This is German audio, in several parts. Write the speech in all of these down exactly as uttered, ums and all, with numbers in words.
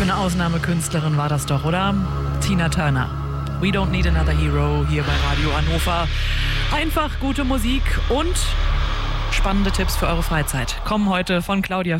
eine Ausnahmekünstlerin war das doch, oder? Tina Turner. We don't need another hero hier bei Radio Hannover. Einfach gute Musik und spannende Tipps für eure Freizeit kommen heute von Claudia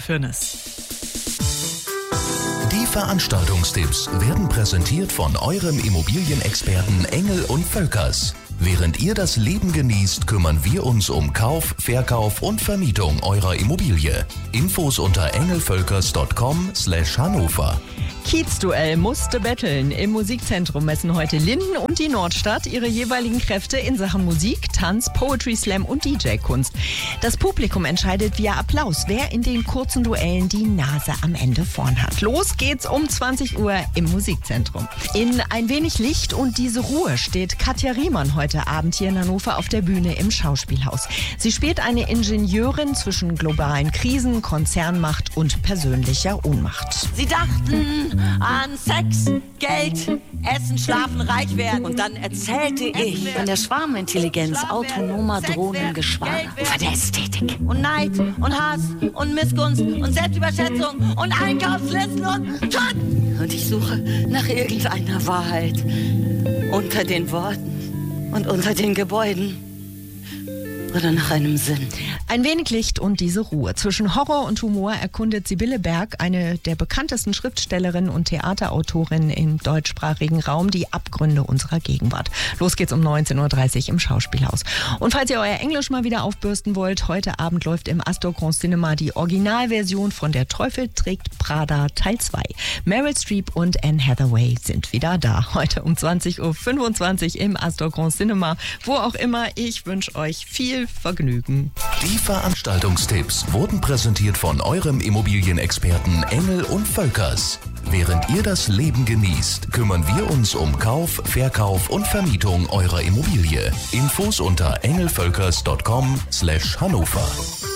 Fürnes. Die Veranstaltungstipps werden präsentiert von eurem Immobilienexperten Engel und Völkers. Während ihr das Leben genießt, kümmern wir uns um Kauf, Verkauf und Vermietung eurer Immobilie. Infos unter engelvölkers punkt com slash Hannover. Kiezduell musste betteln. Im Musikzentrum messen heute Linden und die Nordstadt ihre jeweiligen Kräfte in Sachen Musik, Tanz, Poetry Slam und D J-Kunst. Das Publikum entscheidet via Applaus, wer in den kurzen Duellen die Nase am Ende vorn hat. Los geht's um zwanzig Uhr im Musikzentrum. In Ein wenig Licht und diese Ruhe steht Katja Riemann heute Abend hier in Hannover auf der Bühne im Schauspielhaus. Sie spielt eine Ingenieurin zwischen globalen Krisen, Konzernmacht und persönlicher Ohnmacht. Sie dachten an Sex, Geld, Essen, Schlafen, reich werden. Und dann erzählte ich von der Schwarmintelligenz autonomer Drohnengeschwader, von der Ästhetik. Und Neid und Hass und Missgunst und Selbstüberschätzung und Einkaufslisten und Tod. Und ich suche nach irgendeiner Wahrheit unter den Worten und unter den Gebäuden. Oder nach einem Sinn. Ein wenig Licht und diese Ruhe. Zwischen Horror und Humor erkundet Sibylle Berg, eine der bekanntesten Schriftstellerinnen und Theaterautorinnen im deutschsprachigen Raum, die Abgründe unserer Gegenwart. Los geht's um neunzehn Uhr dreißig im Schauspielhaus. Und falls ihr euer Englisch mal wieder aufbürsten wollt, heute Abend läuft im Astor Grand Cinema die Originalversion von Der Teufel trägt Prada Teil zwei. Meryl Streep und Anne Hathaway sind wieder da. Heute um zwanzig Uhr fünfundzwanzig im Astor Grand Cinema. Wo auch immer, ich wünsche euch viel Vergnügen. Die Veranstaltungstipps wurden präsentiert von eurem Immobilienexperten Engel und Völkers. Während ihr das Leben genießt, kümmern wir uns um Kauf, Verkauf und Vermietung eurer Immobilie. Infos unter engelvölkers punkt com slash Hannover.